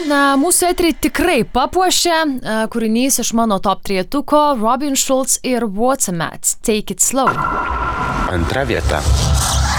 mūsų eterį tikrai papuošė kūrinys iš mano top 3-tuko Robin Schulz ir Watermat, Take It Slow. Antra vieta.